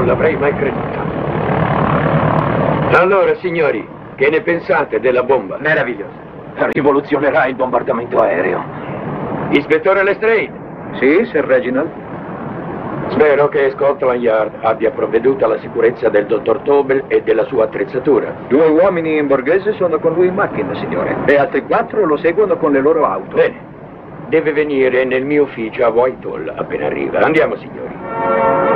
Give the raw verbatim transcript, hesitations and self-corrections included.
l'avrei mai creduto. Allora, signori, che ne pensate della bomba? Meravigliosa. Rivoluzionerà il bombardamento aereo. Ispettore Lestrade. Sì, Sir Reginald? Spero che Scotland Yard abbia provveduto alla sicurezza del dottor Tobel e della sua attrezzatura. Due uomini in borghese sono con lui in macchina, signore. E altri quattro lo seguono con le loro auto. Bene. Deve venire nel mio ufficio a Whitehall appena arriva. Andiamo, signori.